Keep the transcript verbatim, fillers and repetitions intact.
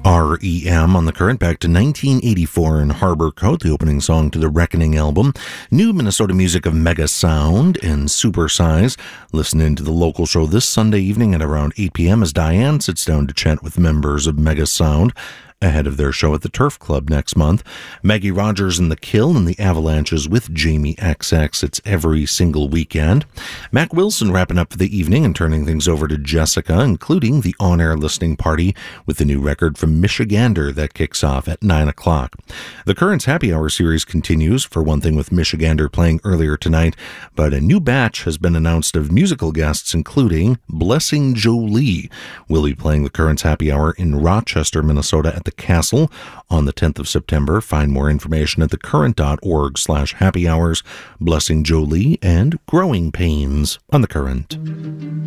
R E M on the Current, back to nineteen eighty-four in Harbor Coat, the opening song to the Reckoning album. New Minnesota music of Mega Sound and Supersize. Listen in to the local show this Sunday evening at around eight p.m. as Diane sits down to chat with members of Mega Sound ahead of their show at the Turf Club next month. Maggie Rogers and the Kill and the Avalanches with Jamie X X. It's every single weekend. Mac Wilson wrapping up for the evening and turning things over to Jessica, including the on-air listening party with the new record from Michigander that kicks off at nine o'clock. The Current's Happy Hour series continues, for one thing with Michigander playing earlier tonight, but a new batch has been announced of musical guests, including Blessing Jolie. Will be playing the Current's Happy Hour in Rochester, Minnesota at the Castle on the tenth of September. Find more information at thecurrent.org slash happy hours. Blessing Jolie and Growing Pains on The Current.